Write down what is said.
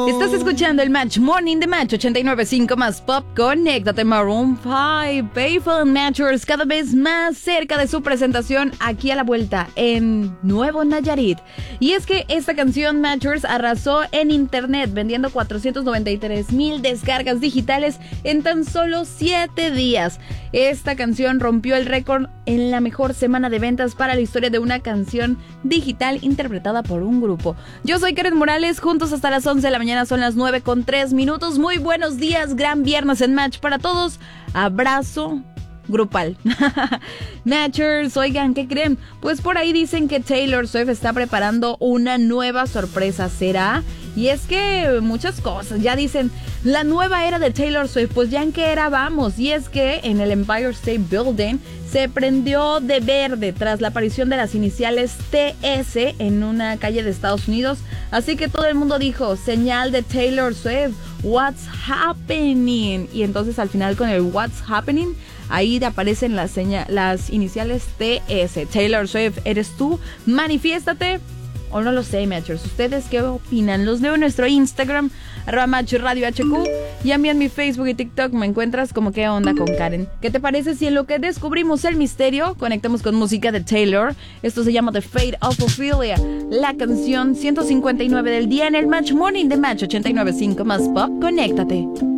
Estás escuchando el Match Morning de Match 89.5 más Pop. Conéctate, Maroon 5. Payphone Matchers cada vez más cerca de su presentación aquí a la vuelta en Nuevo Nayarit. Y es que esta canción Matchers arrasó en internet vendiendo 493,000 descargas digitales en tan solo 7 días. Esta canción rompió el récord en la mejor semana de ventas para la historia de una canción digital interpretada por un grupo. Yo soy Karen Morales, juntos hasta las 11 de la mañana, son las 9:03. Muy buenos días, gran viernes en Match para todos. Abrazo grupal. Matchers, oigan, ¿qué creen? Pues por ahí dicen que Taylor Swift está preparando una nueva sorpresa, ¿será? Y es que muchas cosas, ya dicen, la nueva era de Taylor Swift, pues ya en qué era vamos. Y es que en el Empire State Building se prendió de verde tras la aparición de las iniciales TS en una calle de Estados Unidos. Así que todo el mundo dijo, señal de Taylor Swift, what's happening. Y entonces al final con el what's happening, ahí aparecen las iniciales TS. Taylor Swift, ¿eres tú? Manifiéstate. O no lo sé, Matchers. ¿Ustedes qué opinan? Los leo en nuestro Instagram, @MatchRadioHQ, y a mí en mi Facebook y TikTok me encuentras como ¿Qué onda con Karen? ¿Qué te parece si en lo que descubrimos el misterio conectamos con música de Taylor? Esto se llama The Fate of Ophelia, la canción 159 del día en el Match Morning de Match 89.5 más Pop. Conéctate.